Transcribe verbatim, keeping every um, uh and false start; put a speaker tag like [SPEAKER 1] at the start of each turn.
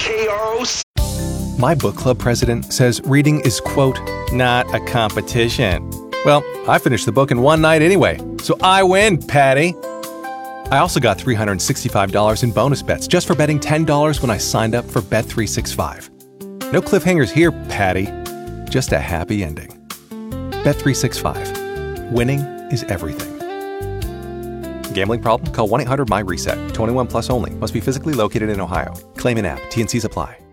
[SPEAKER 1] K R O C.
[SPEAKER 2] My book club president says reading is, quote, not a competition. Well, I finished the book in one night anyway, so I win, Patty. I also got three hundred sixty-five dollars in bonus bets just for betting ten dollars when I signed up for Bet three sixty-five. No cliffhangers here, Patty. Just a happy ending. Bet three sixty-five. Winning is everything. Gambling problem? Call one eight hundred M Y RESET. twenty-one plus only. Must be physically located in Ohio. Claim in app. T and Cs apply.